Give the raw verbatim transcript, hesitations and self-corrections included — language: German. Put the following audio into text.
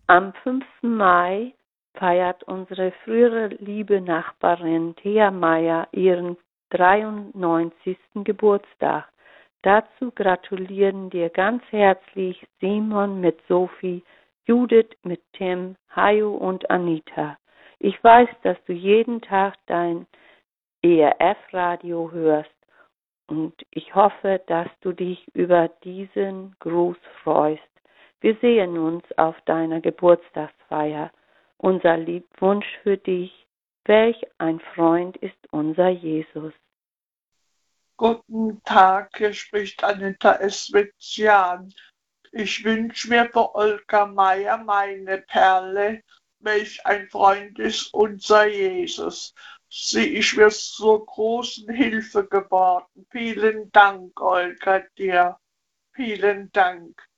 Am fünften Mai feiert unsere frühere liebe Nachbarin Thea Meier ihren dreiundneunzigsten Geburtstag. Dazu gratulieren dir ganz herzlich Simon mit Sophie, Judith mit Tim, Hajo und Anita. Ich weiß, dass du jeden Tag dein E R F-Radio hörst und ich hoffe, dass du dich über diesen Gruß freust. Wir sehen uns auf deiner Geburtstagsfeier. Unser Liebwunsch für dich: Welch ein Freund ist unser Jesus. Guten Tag, hier spricht Anita Esvezian. Ich wünsche mir für Olga Meier, meine Perle, welch ein Freund ist unser Jesus. Sie ist mir zur großen Hilfe geworden. Vielen Dank, Olga, dir. Vielen Dank.